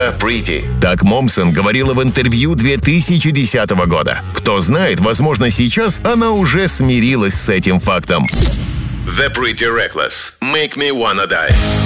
Pretty. Так Момсон говорила в интервью 2010 года. Кто знает, возможно, сейчас она уже смирилась с этим фактом. The Pretty Reckless. Make Me Wanna Die.